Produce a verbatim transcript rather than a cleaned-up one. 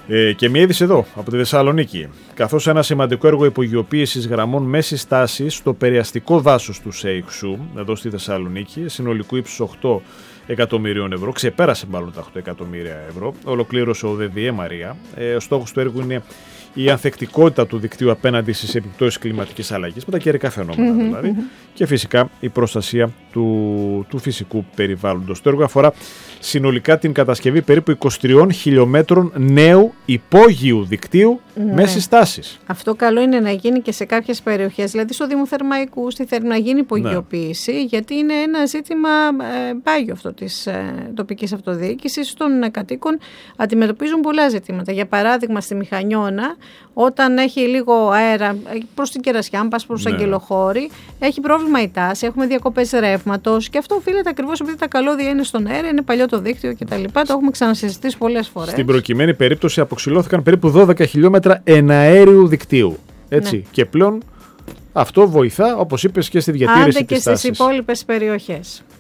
Ε, και μια είδηση εδώ από τη Θεσσαλονίκη. Καθώς ένα σημαντικό έργο υπογειοποίησης γραμμών μέσης τάσης στο περιαστικό δάσος του Σέιχσου, εδώ στη Θεσσαλονίκη, συνολικού ύψους οκτώ εκατομμυρίων ευρώ, ξεπέρασε μάλλον τα οκτώ εκατομμύρια ευρώ, ολοκλήρωσε ο ΔΔΕ Μαρία. Ε, ο στόχος του έργου είναι η ανθεκτικότητα του δικτύου απέναντι στις επιπτώσεις κλιματικής αλλαγής, με τα καιρικά φαινόμενα mm-hmm, δηλαδή, mm-hmm. και φυσικά η προστασία του, του φυσικού περιβάλλοντος. Το έργο αφορά συνολικά την κατασκευή περίπου είκοσι τριών χιλιόμετρων νέου υπόγειου δικτύου ναι. μέσης τάσης. Αυτό καλό είναι να γίνει και σε κάποιες περιοχές, δηλαδή στο Δήμο Θερμαϊκού, στη Θέρμη, να γίνει υπογειοποίηση, ναι. γιατί είναι ένα ζήτημα ε, πάγιο αυτό της ε, τοπικής αυτοδιοίκησης. Των ε, κατοίκων αντιμετωπίζουν πολλά ζητήματα. Για παράδειγμα, στη Μηχανιώνα, όταν έχει λίγο αέρα προς την Κερασιά, αν πας προς ναι. Αγγελοχώρη, έχει πρόβλημα η τάση, έχουμε διακοπές ρεύματος και αυτό οφείλεται ακριβώς επειδή τα καλώδια είναι στον αέρα, είναι παλιό το δίκτυο κτλ. Το έχουμε ξανασυζητήσει πολλές φορές. Στην προκειμένη περίπτωση αποξυλώθηκαν περίπου δώδεκα χιλιόμετρα εναέριου δικτύου. Έτσι. Ναι. Και πλέον αυτό βοηθά, όπως είπες, και στη διατήρηση Άντε της και τάσης. Στις υπόλοιπες περιοχές.